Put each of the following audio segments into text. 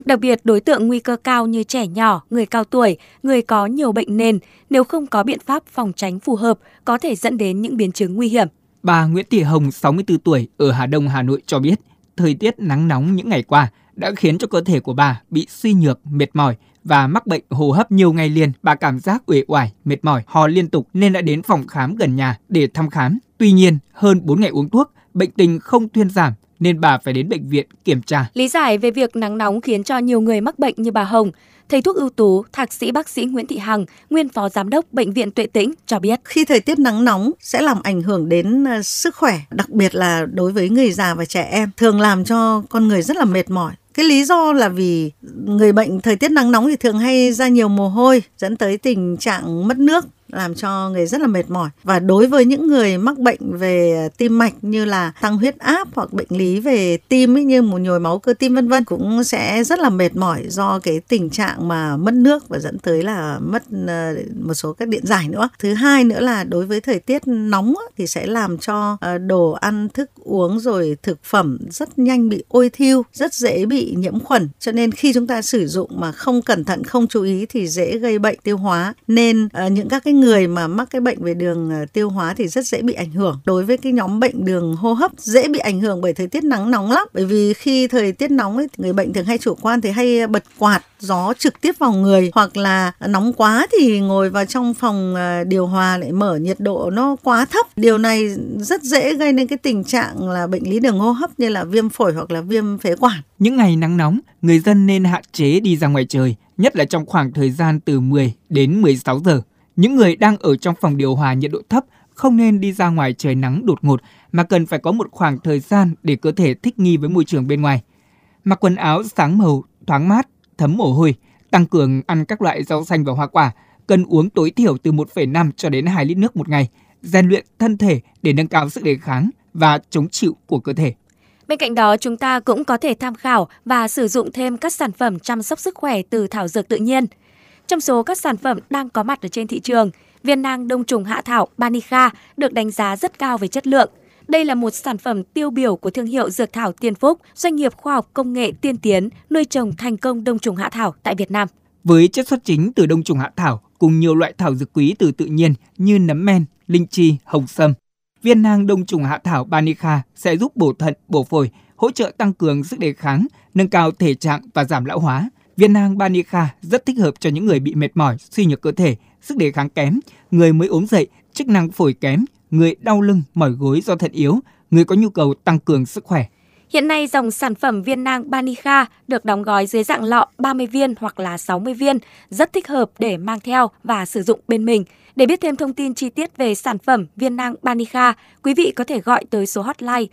Đặc biệt đối tượng nguy cơ cao như trẻ nhỏ, người cao tuổi, người có nhiều bệnh nền, nếu không có biện pháp phòng tránh phù hợp, có thể dẫn đến những biến chứng nguy hiểm. Bà Nguyễn Thị Hồng, 64 tuổi, ở Hà Đông, Hà Nội cho biết, thời tiết nắng nóng những ngày qua đã khiến cho cơ thể của bà bị suy nhược, mệt mỏi và mắc bệnh hô hấp nhiều ngày liền. Bà cảm giác uể oải, mệt mỏi, ho liên tục nên đã đến phòng khám gần nhà để thăm khám. Tuy nhiên, hơn 4 ngày uống thuốc, bệnh tình không thuyên giảm nên bà phải đến bệnh viện kiểm tra. Lý giải về việc nắng nóng khiến cho nhiều người mắc bệnh như bà Hồng, thầy thuốc ưu tú, thạc sĩ bác sĩ Nguyễn Thị Hằng, nguyên phó giám đốc Bệnh viện Tuệ Tĩnh cho biết. Khi thời tiết nắng nóng sẽ làm ảnh hưởng đến sức khỏe, đặc biệt là đối với người già và trẻ em, thường làm cho con người rất là mệt mỏi. Cái lý do là vì người bệnh thời tiết nắng nóng thì thường hay ra nhiều mồ hôi, dẫn tới tình trạng mất nước, làm cho người rất là mệt mỏi. Và đối với những người mắc bệnh về tim mạch như là tăng huyết áp hoặc bệnh lý về tim ấy, như nhồi máu cơ tim vân vân, cũng sẽ rất là mệt mỏi do cái tình trạng mà mất nước và dẫn tới là mất một số các điện giải nữa. Thứ hai nữa là đối với thời tiết nóng thì sẽ làm cho đồ ăn, thức uống rồi thực phẩm rất nhanh bị ôi thiêu, rất dễ bị nhiễm khuẩn. Cho nên khi chúng ta sử dụng mà không cẩn thận, không chú ý thì dễ gây bệnh tiêu hóa. Nên những các cái người mà mắc cái bệnh về đường tiêu hóa thì rất dễ bị ảnh hưởng. Đối với cái nhóm bệnh đường hô hấp dễ bị ảnh hưởng bởi thời tiết nắng nóng lắm. Bởi vì khi thời tiết nóng ấy, người bệnh thường hay chủ quan thì hay bật quạt gió trực tiếp vào người, hoặc là nóng quá thì ngồi vào trong phòng điều hòa lại mở nhiệt độ nó quá thấp. Điều này rất dễ gây nên cái tình trạng là bệnh lý đường hô hấp như là viêm phổi hoặc là viêm phế quản. Những ngày nắng nóng, người dân nên hạn chế đi ra ngoài trời, nhất là trong khoảng thời gian từ 10 đến 16 giờ. Những người đang ở trong phòng điều hòa nhiệt độ thấp không nên đi ra ngoài trời nắng đột ngột mà cần phải có một khoảng thời gian để cơ thể thích nghi với môi trường bên ngoài. Mặc quần áo sáng màu, thoáng mát, thấm mồ hôi, tăng cường ăn các loại rau xanh và hoa quả, cần uống tối thiểu từ 1,5 cho đến 2 lít nước một ngày, rèn luyện thân thể để nâng cao sức đề kháng và chống chịu của cơ thể. Bên cạnh đó, chúng ta cũng có thể tham khảo và sử dụng thêm các sản phẩm chăm sóc sức khỏe từ thảo dược tự nhiên. Trong số các sản phẩm đang có mặt ở trên thị trường, viên nang đông trùng hạ thảo Banica được đánh giá rất cao về chất lượng. Đây là một sản phẩm tiêu biểu của thương hiệu dược thảo Tiên Phúc, doanh nghiệp khoa học công nghệ tiên tiến nuôi trồng thành công đông trùng hạ thảo tại Việt Nam. Với chất xuất chính từ đông trùng hạ thảo cùng nhiều loại thảo dược quý từ tự nhiên như nấm men, linh chi, hồng sâm, viên nang đông trùng hạ thảo Banica sẽ giúp bổ thận, bổ phổi, hỗ trợ tăng cường sức đề kháng, nâng cao thể trạng và giảm lão hóa. Viên nang Banica rất thích hợp cho những người bị mệt mỏi, suy nhược cơ thể, sức đề kháng kém, người mới ốm dậy, chức năng phổi kém, người đau lưng, mỏi gối do thận yếu, người có nhu cầu tăng cường sức khỏe. Hiện nay, dòng sản phẩm viên nang Banica được đóng gói dưới dạng lọ 30 viên hoặc là 60 viên, rất thích hợp để mang theo và sử dụng bên mình. Để biết thêm thông tin chi tiết về sản phẩm viên nang Banica, quý vị có thể gọi tới số hotline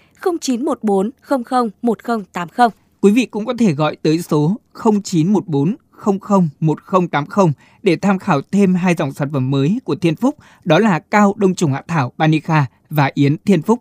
0914 00 1080. Quý vị cũng có thể gọi tới số 0914 00 1080 để tham khảo thêm hai dòng sản phẩm mới của Thiên Phúc, đó là cao đông trùng hạ thảo Banica và yến Thiên Phúc.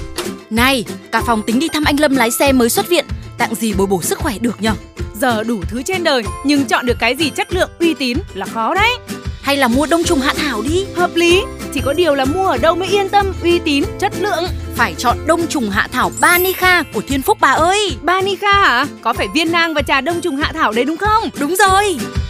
Này, cả phòng tính đi thăm anh Lâm lái xe mới xuất viện, tặng gì bồi bổ sức khỏe được nhỉ? Giờ đủ thứ trên đời, nhưng chọn được cái gì chất lượng, uy tín là khó đấy. Hay là mua đông trùng hạ thảo đi. Hợp lý, chỉ có điều là mua ở đâu mới yên tâm, uy tín, chất lượng. Phải chọn đông trùng hạ thảo Banica của Thiên Phúc bà ơi. Banica hả? Có phải viên nang và trà đông trùng hạ thảo đấy đúng không? Đúng rồi.